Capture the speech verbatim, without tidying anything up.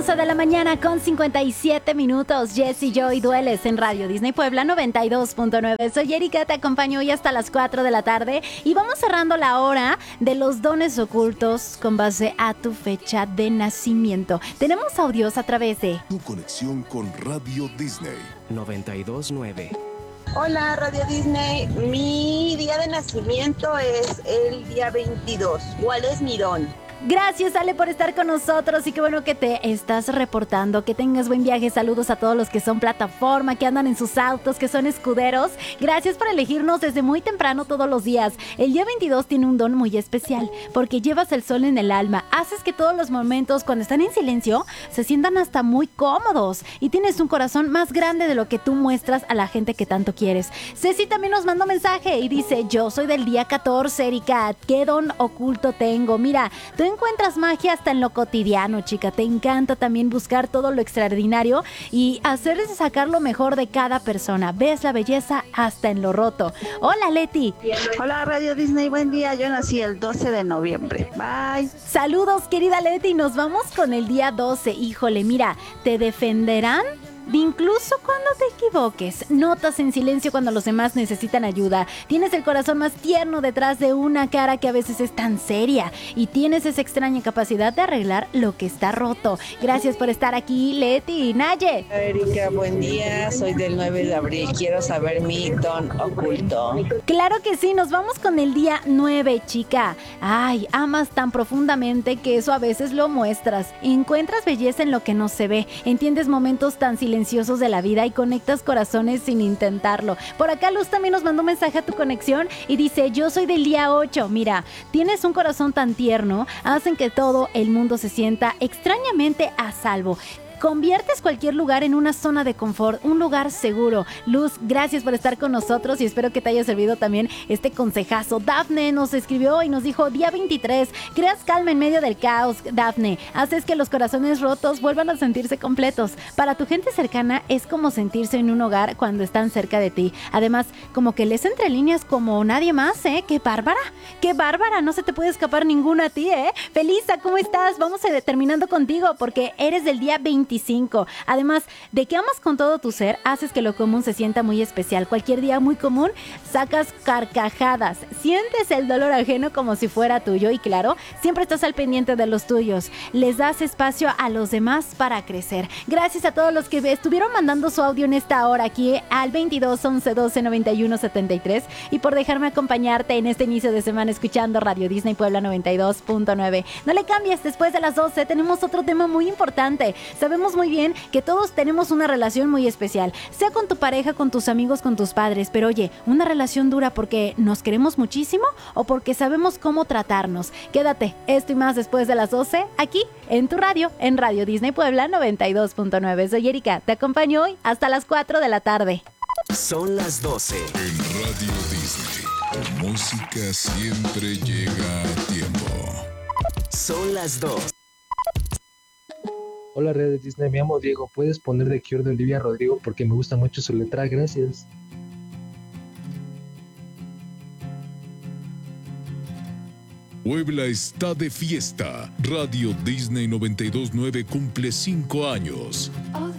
doce de la mañana con cincuenta y siete minutos. Jessy Joy Dueles en Radio Disney Puebla noventa y dos punto nueve. Soy Erika, te acompaño hoy hasta las cuatro de la tarde y vamos cerrando la hora de los dones ocultos con base a tu fecha de nacimiento. Tenemos audios a través de Tu conexión con Radio Disney noventa y dos punto nueve. Hola Radio Disney, mi día de nacimiento es el día veintidós. ¿Cuál es mi don? Gracias, Ale, por estar con nosotros y qué bueno que te estás reportando. Que tengas buen viaje. Saludos a todos los que son plataforma, que andan en sus autos, que son escuderos. Gracias por elegirnos desde muy temprano todos los días. El día veintidós tiene un don muy especial porque llevas el sol en el alma. Haces que todos los momentos cuando están en silencio se sientan hasta muy cómodos y tienes un corazón más grande de lo que tú muestras a la gente que tanto quieres. Ceci también nos mandó mensaje y dice: yo soy del día catorce, Erika. ¿Qué don oculto tengo? Mira, tú encuentras magia hasta en lo cotidiano, chica. Te encanta también buscar todo lo extraordinario y hacer sacar lo mejor de cada persona. Ves la belleza hasta en lo roto. Hola, Leti. Hola, Radio Disney. Buen día. Yo nací el doce de noviembre. Bye. Saludos, querida Leti. Nos vamos con el día doce. Híjole, mira, te defenderán incluso cuando te equivoques. Notas en silencio cuando los demás necesitan ayuda. Tienes el corazón más tierno detrás de una cara que a veces es tan seria. Y tienes esa extraña capacidad de arreglar lo que está roto. Gracias por estar aquí, Leti. Naye. Erika, buen día. Soy del nueve de abril. Quiero saber mi don oculto. Claro que sí. Nos vamos con el día nueve, chica. Ay, amas tan profundamente que eso a veces lo muestras. Encuentras belleza en lo que no se ve. Entiendes momentos tan silenciosos silenciosos de la vida y conectas corazones sin intentarlo. Por acá Luz también nos mandó un mensaje a tu conexión y dice: yo soy del día ocho. Mira, tienes un corazón tan tierno, hacen que todo el mundo se sienta extrañamente a salvo. Conviertes cualquier lugar en una zona de confort, un lugar seguro. Luz, gracias por estar con nosotros y espero que te haya servido también este consejazo. Dafne nos escribió y nos dijo: día veintitrés, creas calma en medio del caos, Dafne. Haces que los corazones rotos vuelvan a sentirse completos. Para tu gente cercana es como sentirse en un hogar cuando están cerca de ti. Además, como que lees entre líneas como nadie más, ¿eh? ¡Qué bárbara! ¡Qué bárbara! No se te puede escapar ninguna a ti, ¿eh? Felisa, ¿cómo estás? Vamos a ir terminando contigo porque eres del día veinticinco. Además de que amas con todo tu ser, haces que lo común se sienta muy especial. Cualquier día muy común, sacas carcajadas, sientes el dolor ajeno como si fuera tuyo y claro, siempre estás al pendiente de los tuyos. Les das espacio a los demás para crecer. Gracias a todos los que estuvieron mandando su audio en esta hora aquí al veintidós, once, doce, noventa y uno, setenta y tres y por dejarme acompañarte en este inicio de semana escuchando Radio Disney Puebla noventa y dos punto nueve. No le cambies, después de las doce tenemos otro tema muy importante. Sabemos muy bien que todos tenemos una relación muy especial, sea con tu pareja, con tus amigos, con tus padres, pero oye, una relación dura porque nos queremos muchísimo o porque sabemos cómo tratarnos. Quédate, esto y más después de las doce, aquí en tu radio, en Radio Disney Puebla noventa y dos punto nueve. Soy Erika, te acompaño hoy hasta las cuatro de la tarde. Son las doce. en Radio Disney. La música siempre llega a tiempo. Son las dos. Hola, Red de Disney, me llamo Diego. ¿Puedes poner The Cure de Olivia Rodrigo? Porque me gusta mucho su letra. Gracias. Puebla está de fiesta. Radio Disney noventa y dos punto nueve cumple cinco años.